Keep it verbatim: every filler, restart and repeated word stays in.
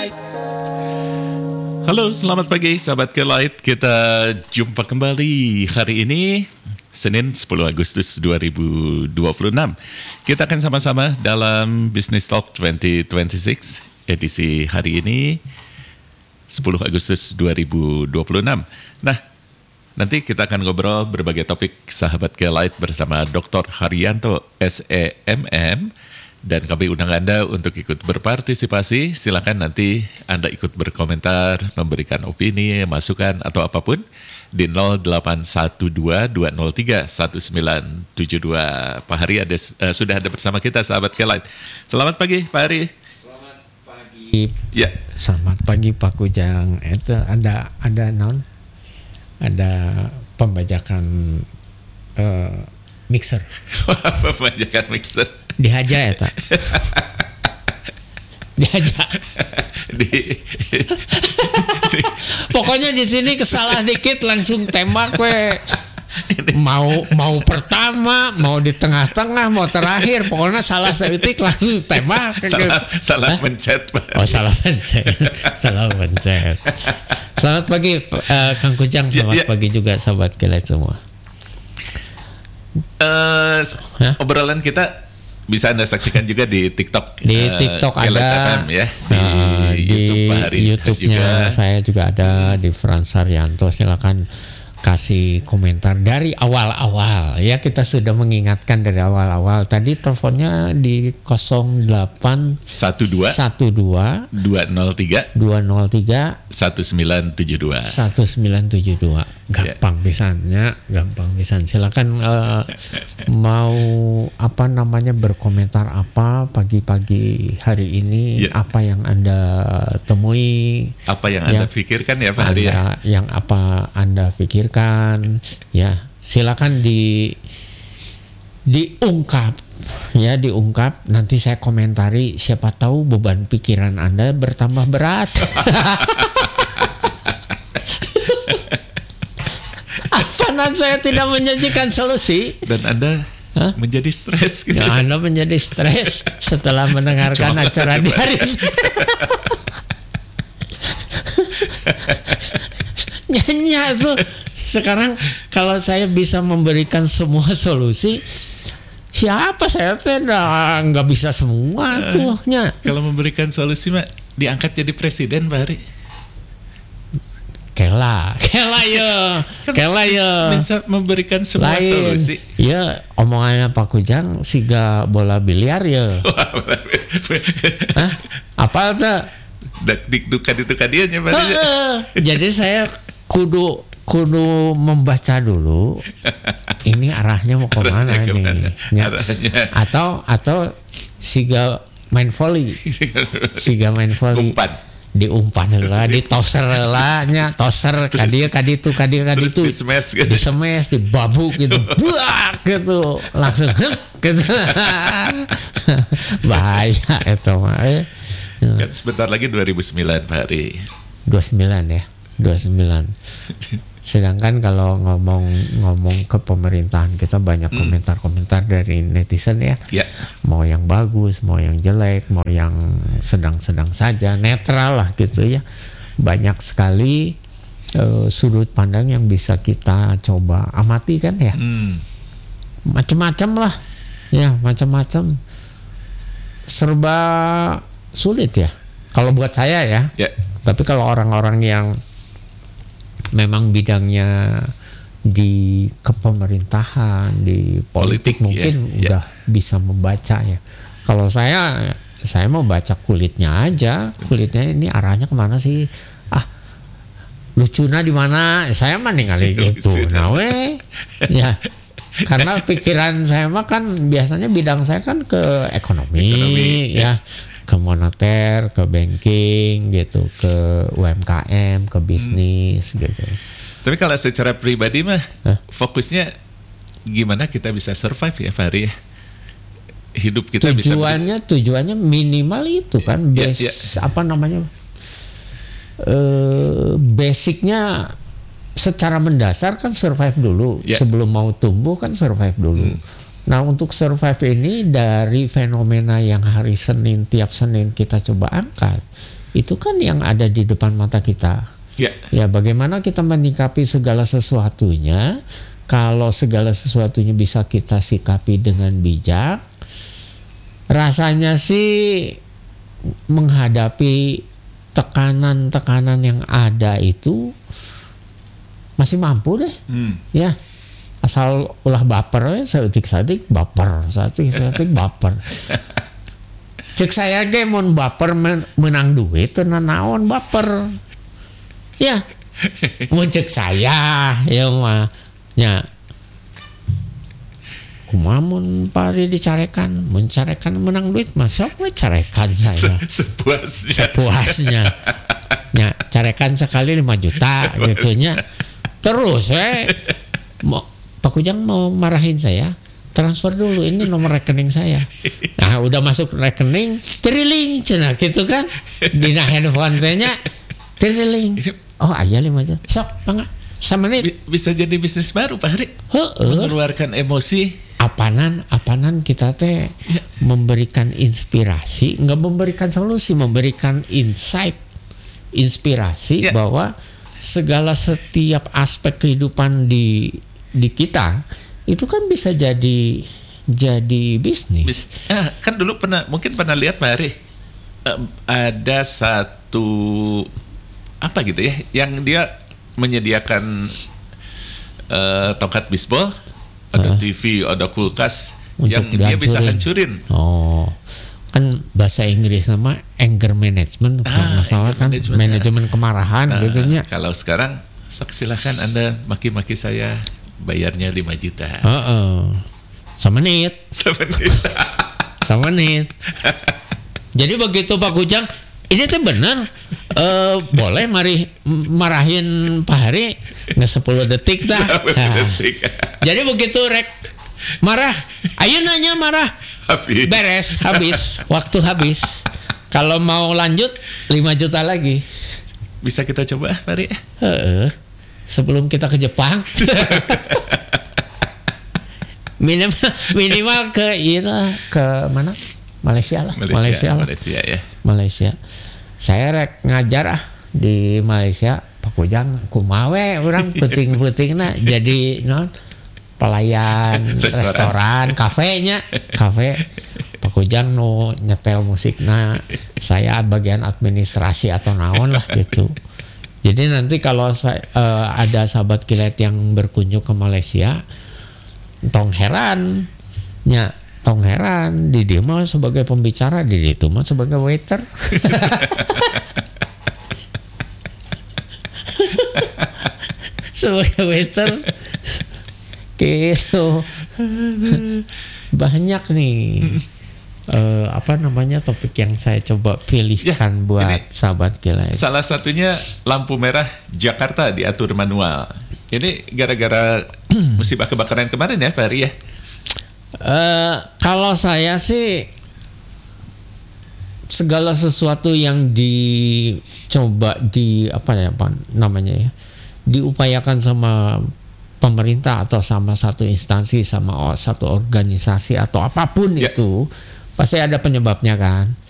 Halo, selamat pagi sahabat Kelight. Kita jumpa kembali hari ini Senin sepuluh Agustus dua ribu dua puluh enam. Kita akan sama-sama dalam Business Talk dua ribu dua puluh enam edisi hari ini sepuluh Agustus dua ribu dua puluh enam. Nah, nanti kita akan ngobrol berbagai topik sahabat Kelight bersama doktor Haryanto S E M M. Dan kami undang Anda untuk ikut berpartisipasi. Silakan nanti Anda ikut berkomentar, memberikan opini, masukan, atau apapun di nol delapan satu dua dua nol tiga satu sembilan tujuh dua. Pak Hari ada, uh, sudah ada bersama kita, sahabat Kelight. Selamat pagi, Pak Hari. Selamat pagi. Ya. Selamat pagi, Pak Kujang. Itu ada ada non, ada pembajakan uh, mixer. Pembajakan mixer. Dihaja ya tak? Dihaja. di, di, Pokoknya di sini kesalah dikit langsung tembak we. Mau mau pertama, mau di tengah-tengah, mau terakhir, pokoknya salah seetik langsung tembak. Salah, salah pencet, Pak. Oh, salah pencet. Salah pencet. Selamat pagi uh, Kang Kujang, selamat ya, ya. pagi juga sahabat Kelight semua. Uh, obrolan kita bisa Anda saksikan juga di TikTok. Di uh, TikTok ada, F M, ya. Di, uh, di YouTube, YouTube-nya juga. Saya juga ada di Frans Haryanto. Silakan kasih komentar dari awal-awal. Ya, kita sudah mengingatkan dari awal-awal. Tadi teleponnya di nol delapan satu dua dua nol tiga dua nol tiga satu sembilan tujuh dua satu sembilan tujuh dua. Gampang yeah. Pisannya, gampang pisan. Silakan uh, mau apa namanya berkomentar apa pagi-pagi hari ini, yeah. apa yang Anda temui, apa yang Anda ya, pikirkan ya Pak Hari ya. Yang apa Anda pikirkan, ya silakan di diungkap, ya diungkap. Nanti saya komentari. Siapa tahu beban pikiran Anda bertambah berat. Dan saya tidak menjanjikan solusi dan Anda Hah? menjadi stres gitu. Ya, Anda menjadi stres setelah mendengarkan Coba acara di hari nyanyi tuh. Sekarang kalau saya bisa memberikan semua solusi, siapa saya tidak nggak bisa semua tuh. Uh, kalau memberikan solusi Mak, diangkat jadi presiden Pak Hari. Kela, kela ya, kela ya. Bisa memberikan semua Lain. solusi. Ya, omongannya Pak Kujang siga bola biliar ya. Hah? Apa tuh? Dikdukan itu kadiannya Pak. Jadi saya kudu kudu membaca dulu. Ini arahnya mau kemana nih? Ya. Atau atau siga main volley, siga main volley. Umpan. Diumpan lah, ditoser lah nya, toser kadieu kaditu kadieu kaditu, di smash gitu, di smash, di babuk gitu, buak gitu, langsung gitu. Bahaya itu mah. Eh. Kan sebentar lagi dua ribu sembilan Pak Hari. dua puluh sembilan ya, dua puluh sembilan. Sedangkan kalau ngomong-ngomong ke pemerintahan kita banyak hmm. komentar-komentar dari netizen ya. ya. Mau yang bagus, mau yang jelek, mau yang sedang-sedang saja, netral lah gitu ya. Banyak sekali uh, sudut pandang yang bisa kita coba amati kan ya. Hmm. Macam-macam lah. Ya, macam-macam. Serba sulit ya. Kalau buat saya ya. ya. Tapi kalau orang-orang yang memang bidangnya di kepemerintahan, di politik, politik mungkin ya, udah ya. bisa membaca ya. Kalau saya, saya mau baca kulitnya aja, kulitnya ini arahnya kemana sih? Ah, lucuna di mana? Saya mah ningali gitu. Nah, we, ya. Karena pikiran saya mah kan biasanya bidang saya kan ke ekonomi, ekonomi ya. ya. Ke moneter, ke banking gitu, ke U M K M, ke bisnis hmm. gitu. Tapi kalau secara pribadi mah huh? fokusnya gimana kita bisa survive ya Pak Hari ya? Hidup kita tujuannya bisa tujuannya minimal itu kan base ya, ya. apa namanya? Uh, basicnya secara mendasar kan survive dulu ya. Sebelum mau tumbuh kan survive dulu. Hmm. Nah, untuk survive ini dari fenomena yang hari Senin, tiap Senin kita coba angkat, itu kan yang ada di depan mata kita. Ya. Ya, bagaimana kita menyikapi segala sesuatunya? Kalau segala sesuatunya bisa kita sikapi dengan bijak, rasanya sih menghadapi tekanan-tekanan yang ada itu masih mampu deh. Hmm. Ya, asal ulah baper ya, seetik-setik baper, seetik-setik baper. Cek saya ge mun baper men, menang duit teu naon baper. Ya. Mun cek saya ya mah nya kumaha mun pari dicarekan, mun carekan menang duit mah sok we carekan saya. Sepuasnya. Sepuasnya. Ya, carekan sekali lima juta gitu nya. Terus we mau Pak Kujang mau marahin saya, transfer dulu ini nomor rekening saya. Nah, udah masuk rekening, teriling cenah gitu kan. Dina handphone saya nya teriling. Oh, aya lima juta. Sok, mangga. Samenit. Bisa jadi bisnis baru Pak Hari. Heeh. Mengeluarkan emosi. Apanan, apanan kita teh ya. Memberikan inspirasi, nggak memberikan solusi, memberikan insight, inspirasi ya. Bahwa segala setiap aspek kehidupan di di kita itu kan bisa jadi jadi bisnis. Bis, ah, kan dulu pernah mungkin pernah lihat Pak Hari uh, ada satu apa gitu ya yang dia menyediakan uh, tongkat bisbol, ada uh, T V, ada kulkas yang dia bisa hancurin. Oh, kan bahasa Inggris nama anger management, ah, masalah kan management, manajemen kemarahan nah, gitunya. Kalau sekarang sok silahkan Anda maki-maki saya, bayarnya lima juta. Uh-uh. Semenit. Semenit. Semenit. Jadi begitu Pak Kujang, ini tuh benar. Uh, boleh mari marahin Pak Hari nggak sepuluh detik dah. Nah, jadi begitu rek marah, ayo nanya marah. Habis. Beres, habis, waktu habis. Kalau mau lanjut lima juta lagi. Bisa kita coba Pak Hari? Uh, sebelum kita ke Jepang. minimal minimal ke ina ke mana? Malaysia lah. Malaysia, Malaysia, lah. Malaysia ya. Malaysia. Saya rek ngajar ah di Malaysia, Pak Kujang kumawe orang puting-putingna jadi non pelayan restoran, restoran kafenya, kafe. Pak Kujang nu nyetel musikna, saya bagian administrasi atau naon lah gitu. Jadi nanti kalau saya, uh, ada sahabat kilat yang berkunjung ke Malaysia, tong heran, nya tong heran, di dia mah sebagai pembicara, di dia itu mah sebagai waiter. Sebagai waiter, gitu. Banyak nih. Uh, apa namanya topik yang saya coba pilihkan ya, buat sahabat kita. Salah satunya lampu merah Jakarta diatur manual. Ini gara-gara musibah kebakaran kemarin ya Pak Hari ya? Uh, kalau saya sih segala sesuatu yang dicoba di apa ya apa namanya ya diupayakan sama pemerintah atau sama satu instansi sama satu organisasi atau apapun ya. Itu pasti ada penyebabnya kan.